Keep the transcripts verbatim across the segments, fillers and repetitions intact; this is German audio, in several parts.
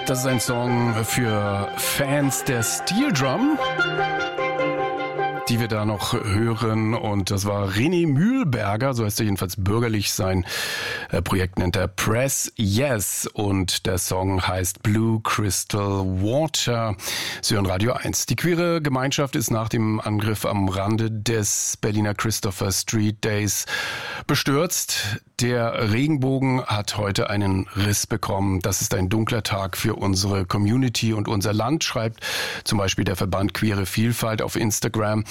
Das ist ein Song für Fans der Steel Drum, die wir da noch hören. Und das war René Mühlberger, so heißt er jedenfalls bürgerlich. Sein äh, Projekt nennt er Press Yes und der Song heißt Blue Crystal Water. Sie hören Radio eins. Die queere Gemeinschaft ist nach dem Angriff am Rande des Berliner Christopher Street Days bestürzt. Der Regenbogen hat heute einen Riss bekommen. Das ist ein dunkler Tag für unsere Community und unser Land, schreibt zum Beispiel der Verband Queere Vielfalt auf Instagram.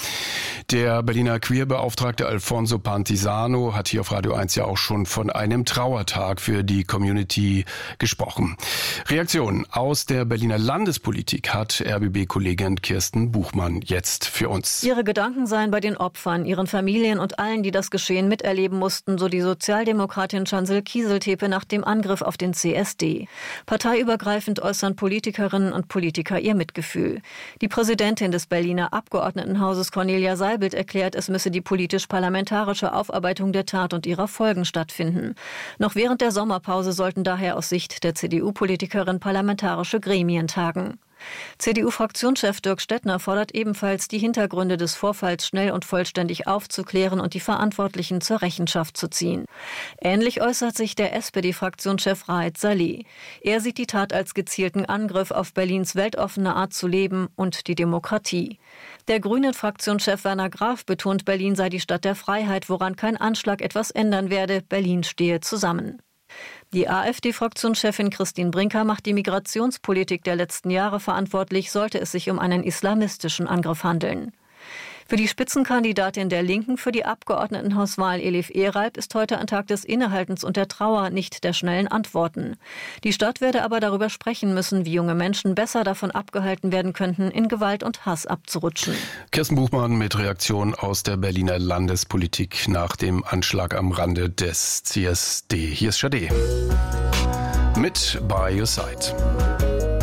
Der Berliner Queerbeauftragte Alfonso Pantisano hat hier auf Radio eins ja auch schon von einem Trauertag für die Community gesprochen. Reaktionen aus der Berliner Landespolitik hat R B B-Kollegin Kirsten Buchmann jetzt für uns. Ihre Gedanken seien bei den Opfern, ihren Familien und allen, die das Geschehen miterleben mussten, so die Sozialdemokratin Chancel Kieseltepe nach dem Angriff auf den C S D. Parteiübergreifend äußern Politikerinnen und Politiker ihr Mitgefühl. Die Präsidentin des Berliner Abgeordnetenhauses Cornelia Seibelt erklärt, es müsse die politisch-parlamentarische Aufarbeitung der Tat und ihrer Folgen stattfinden. Noch während der Sommerpause sollten daher aus Sicht der C D U-Politikerin parlamentarische Gremien tagen. C D U-Fraktionschef Dirk Stettner fordert ebenfalls, die Hintergründe des Vorfalls schnell und vollständig aufzuklären und die Verantwortlichen zur Rechenschaft zu ziehen. Ähnlich äußert sich der S P D-Fraktionschef Raed Saleh. Er sieht die Tat als gezielten Angriff auf Berlins weltoffene Art zu leben und die Demokratie. Der Grünen-Fraktionschef Werner Graf betont, Berlin sei die Stadt der Freiheit, woran kein Anschlag etwas ändern werde. Berlin stehe zusammen. Die AfD-Fraktionschefin Christine Brinker macht die Migrationspolitik der letzten Jahre verantwortlich, sollte es sich um einen islamistischen Angriff handeln. Für die Spitzenkandidatin der Linken für die Abgeordnetenhauswahl Elif Eralp ist heute ein Tag des Innehaltens und der Trauer, nicht der schnellen Antworten. Die Stadt werde aber darüber sprechen müssen, wie junge Menschen besser davon abgehalten werden könnten, in Gewalt und Hass abzurutschen. Kirsten Buchmann mit Reaktion aus der Berliner Landespolitik nach dem Anschlag am Rande des C S D. Hier ist Shade mit By Your Side.